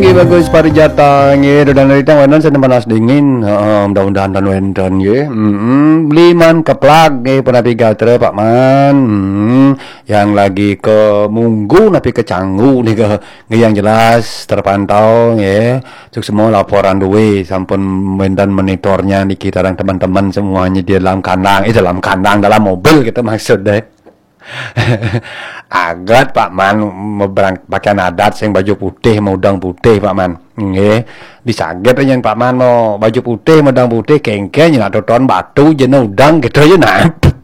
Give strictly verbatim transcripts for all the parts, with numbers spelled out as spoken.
bagus parijata nggih dan dari tang wenan sedang panas dingin. Heeh, mudah-mudahan dan wenten nggih. Heeh, beli man keplak nggih penapi gatre Pak Man. Hmm, yang lagi ke Munggu napi ke Canggu nih ke nggih yang jelas terpantau nggih. Cuk semua laporan duwe sampun mendan monitornya niki tarang teman-teman semuanya di dalam kandang, eh dalam kandang dalam mobil kita maksud deh. Agat Pak Man berang pakaian adat sing baju putih mau udang putih Pak Man nggih disaget aja Pak Man mau baju putih mau udang putih kengke nak toton batu jeuna udang gitu aja nah.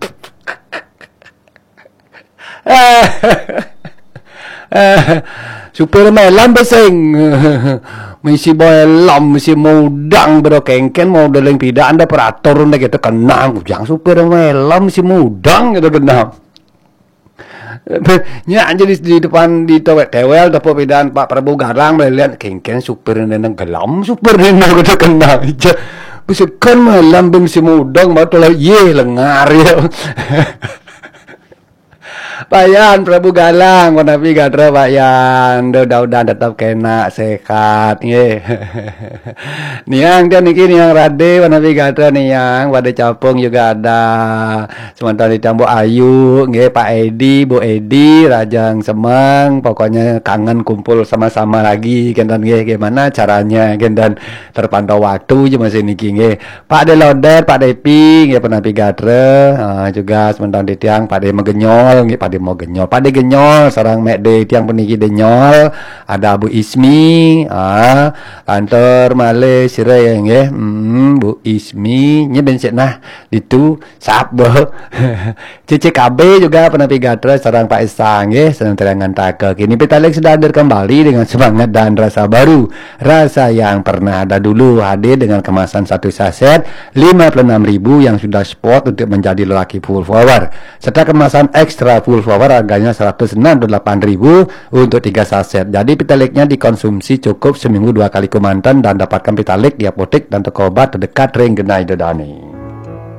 Supir melam beseng misi boelam misi mudang bero kengken mau deleng tidak anda peratur anda gitu kenang ujang supir melam misi mudang gitu kenang. Nya jadi di depan di tewel tewel dapat bedaan Pak Prabowo Garang melihat kengken supir neneng gelam supir neneng udah kena aja besekan malam bim si mudang batulah ye lengar ya. Payan Prabu Galang menapi gatra Payan udah-udah tetap kena sehat nggih. Niang dia niki niang Rade menapi gatra niang pada capung juga ada. Sementara di Cambo Ayu nggih Pak Edi, Bu Edi, Rajang Semang pokoknya kangen kumpul sama-sama lagi kendan nggih gimana caranya kendan terpantau waktu je masih niki nggih. Pak Deloder, Pak Depi nggih penapi gatra uh, juga sementara di tiang Pak De Megenyol nggih Pak De mau genyol, pada genyol sarang mek de tiang peniki denyol, ada Bu Ismi, ah, kantor male sire nggih, hmm, Bu Ismi, nya bensin nah ditu sabo. C C K B juga penapi gatra sarang Pak Esa nggih, sedang terangan taka. Kini Petalek sudah hadir kembali dengan semangat dan rasa baru, rasa yang pernah ada dulu hadir dengan kemasan satu saset lima puluh enam ribu yang sudah spot untuk menjadi lelaki full power, serta kemasan ekstra full power harganya seratus enam puluh delapan ribu untuk tiga saset. Jadi Petaleknya dikonsumsi cukup seminggu dua kali kumantan dan dapatkan Petalek di apotek dan toko obat terdekat ring Genai Dodani.